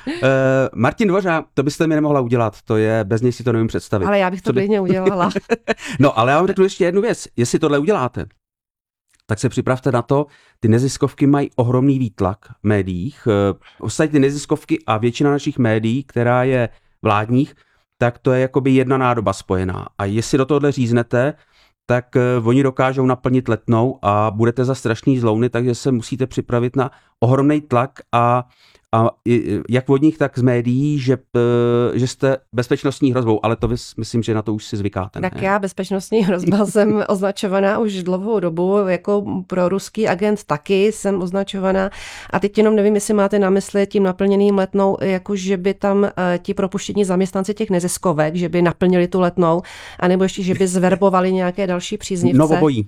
Martin Dvořák, to byste mi nemohla udělat, to je, bez něj si to nevím představit. Ale já bych to klidně udělala. No, ale já vám řeknu ještě jednu věc. Jestli tohle uděláte, tak se připravte na to, ty neziskovky mají ohromný výtlak v médiích. Ostatně ty neziskovky a většina našich médií, která je vládních, tak to je jakoby jedna nádoba spojená. A jestli do tohohle říznete, tak oni dokážou naplnit Letnou a budete za strašný zlouny, takže se musíte připravit na ohromný tlak a jak od nich, tak z médií, že jste bezpečnostní hrozbou, ale to myslím, že na to už si zvykáte. Tak já bezpečnostní hrozba jsem označovaná už dlouhou dobu, jako proruský agent taky jsem označovaná a teď jenom nevím, jestli máte na mysli tím naplněným Letnou, jako že by tam ti propuštění zaměstnanci těch neziskovek, že by naplnili tu Letnou, anebo ještě, že by zverbovali nějaké další příznivce. Novobojí.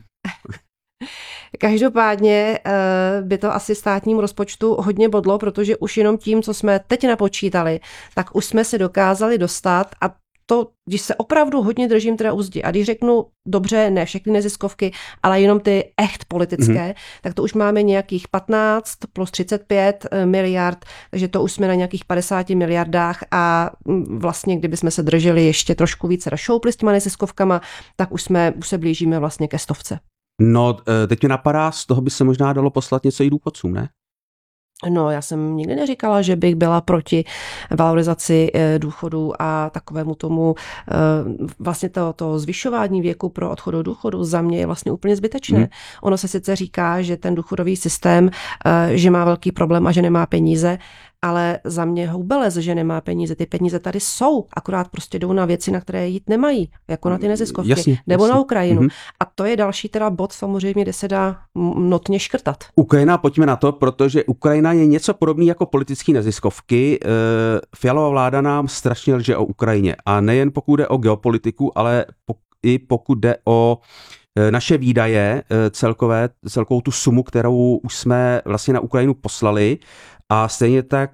Každopádně by to asi státnímu rozpočtu hodně bodlo, protože už jenom tím, co jsme teď napočítali, tak už jsme se dokázali dostat a to, když se opravdu hodně držím teda uzdi a když řeknu dobře, ne všechny neziskovky, ale jenom ty echt politické, tak to už máme nějakých 15 plus 35 miliard, takže to už jsme na nějakých 50 miliardách a vlastně kdyby jsme se drželi ještě trošku více rašoupli s těma neziskovkama, tak už se blížíme vlastně ke 100. No, teď mě napadá, z toho by se možná dalo poslat něco i důchodcům, ne? No, já jsem nikdy neříkala, že bych byla proti valorizaci důchodů a takovému tomu vlastně to zvyšování věku pro odchod do důchodu za mě je vlastně úplně zbytečné. Ono se sice říká, že ten důchodový systém, že má velký problém a že nemá peníze, ale za mě houbelez, že nemá peníze. Ty peníze tady jsou, akorát prostě jdou na věci, na které jít nemají, jako na ty neziskovky, nebo na Ukrajinu. A to je další teda bod samozřejmě, kde se dá notně škrtat. Ukrajina, pojďme na to, protože Ukrajina je něco podobný jako politické neziskovky. Fialová vláda nám strašně lže o Ukrajině. A nejen pokud jde o geopolitiku, ale i pokud jde o naše výdaje, celkovou tu sumu, kterou už jsme vlastně na Ukrajinu poslali. A stejně tak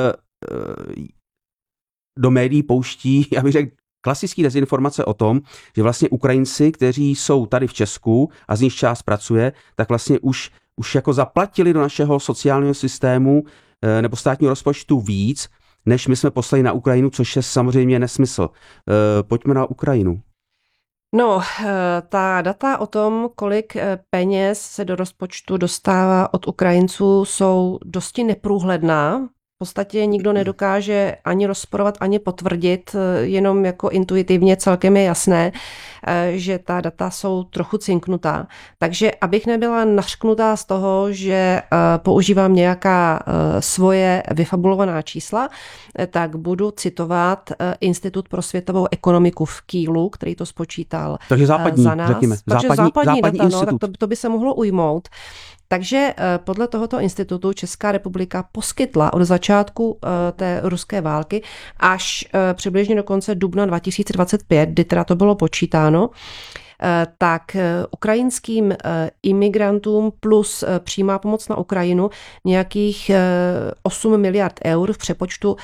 do médií pouští, já bych řekl, klasický dezinformace o tom, že vlastně Ukrajinci, kteří jsou tady v Česku a z nich část pracuje, tak vlastně už jako zaplatili do našeho sociálního systému nebo státního rozpočtu víc, než my jsme poslali na Ukrajinu, což je samozřejmě nesmysl. Pojďme na Ukrajinu. No, ta data o tom, kolik peněz se do rozpočtu dostává od Ukrajinců, jsou dosti neprůhledná. V podstatě nikdo nedokáže ani rozporovat, ani potvrdit, jenom jako intuitivně celkem je jasné, že ta data jsou trochu cinknutá. Takže abych nebyla nařknutá z toho, že používám nějaká svoje vyfabulovaná čísla, tak budu citovat Institut pro světovou ekonomiku v Kielu, který to spočítal Takže západní, za nás. řekněme. Západní data, institut. tak to by se mohlo ujmout. Takže podle tohoto institutu Česká republika poskytla od začátku té ruské války až přibližně do konce dubna 2025, kdy teda to bylo počítáno, tak ukrajinským imigrantům plus přímá pomoc na Ukrajinu nějakých 8 miliard eur v přepočtu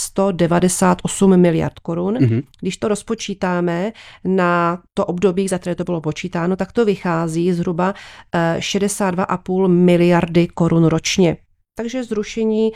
198 miliard korun. Když to rozpočítáme na to období, za které to bylo počítáno, tak to vychází zhruba 62,5 miliardy korun ročně. Takže zrušení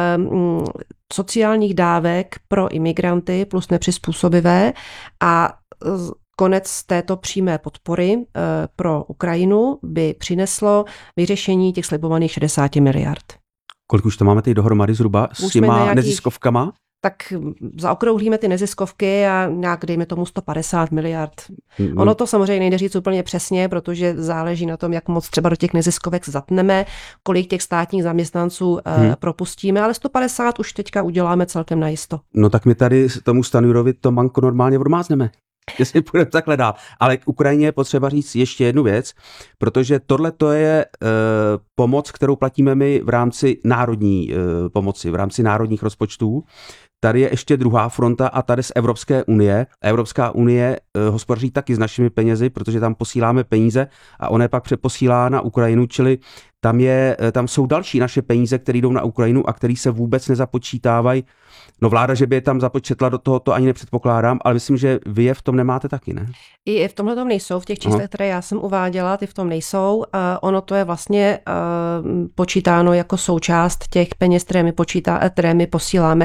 sociálních dávek pro imigranty plus nepřizpůsobivé a konec této přímé podpory pro Ukrajinu by přineslo vyřešení těch slibovaných 60 miliard. Kolik už to máme teď dohromady zhruba s těma neziskovkama? Tak zaokrouhlíme ty neziskovky a nějak dejme tomu 150 miliard. Ono to samozřejmě nejde říct úplně přesně, protože záleží na tom, jak moc třeba do těch neziskovek zatneme, kolik těch státních zaměstnanců propustíme, ale 150 už teďka uděláme celkem najisto. No tak my tady tomu Stanjurovi to manko normálně odmázneme. Jestli půjdeme takhle dál. Ale k Ukrajině je potřeba říct ještě jednu věc, protože tohle to je pomoc, kterou platíme my v rámci národní pomoci, v rámci národních rozpočtů. Tady je ještě druhá fronta a tady z Evropské unie. Evropská unie hospodaří taky s našimi penězi, protože tam posíláme peníze a ona je pak přeposílá na Ukrajinu, čili tam jsou další naše peníze, které jdou na Ukrajinu a které se vůbec nezapočítávají. No vláda, že by je tam započetla do toho, to ani nepředpokládám, ale myslím, že vy je v tom nemáte taky, ne? I v tomhle tom nejsou, v těch číslech, které já jsem uváděla, ty v tom nejsou. Ono to je vlastně počítáno jako součást těch peněz, které my posíláme